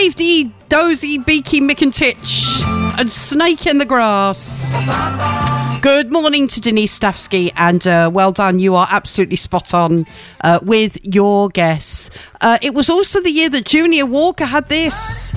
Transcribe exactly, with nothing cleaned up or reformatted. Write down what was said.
Divey, Dozy, Beaky, Mickentitch and Snake in the Grass. Good morning to Denise Stafsky, and uh, well done. You are absolutely spot on uh, with your guess. Uh, it was also the year that Junior Walker had this.